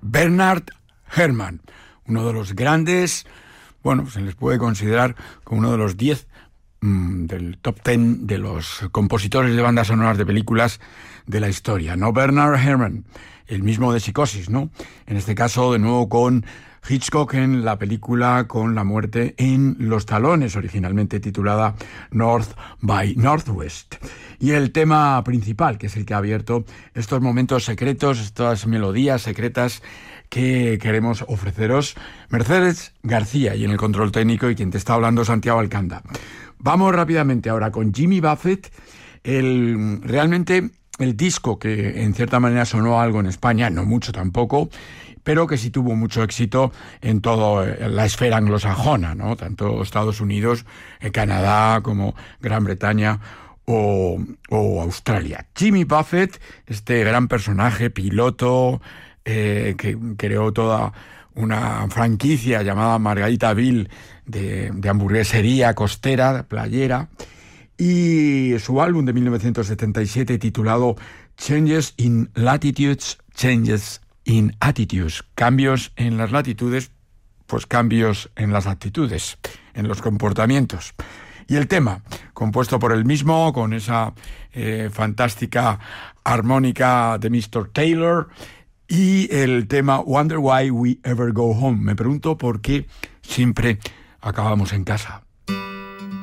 Bernard Herrmann, uno de los grandes, se les puede considerar como uno de los 10 del top 10 de los compositores de bandas sonoras de películas de la historia, ¿no? Bernard Herrmann, el mismo de Psicosis, ¿no? En este caso, de nuevo con Hitchcock en la película Con la muerte en los talones, originalmente titulada North by Northwest. Y el tema principal, que es el que ha abierto estos momentos secretos, estas melodías secretas que queremos ofreceros, Mercedes García, y en el control técnico, y quien te está hablando, Santiago Alcanda. Vamos rápidamente ahora con Jimmy Buffett, realmente el disco que en cierta manera sonó algo en España, no mucho tampoco, pero que sí tuvo mucho éxito en toda la esfera anglosajona, ¿no? Tanto Estados Unidos, Canadá, como Gran Bretaña o Australia. Jimmy Buffett, este gran personaje, piloto, que creó toda una franquicia llamada Margaritaville de hamburguesería costera, playera, y su álbum de 1977 titulado Changes in Latitudes, Changes in Attitudes, cambios en las latitudes, pues cambios en las actitudes, en los comportamientos. Y el tema, compuesto por él mismo, con esa fantástica armónica de Mr. Taylor, y el tema Wonder Why We Ever Go Home. Me pregunto por qué siempre acabamos en casa.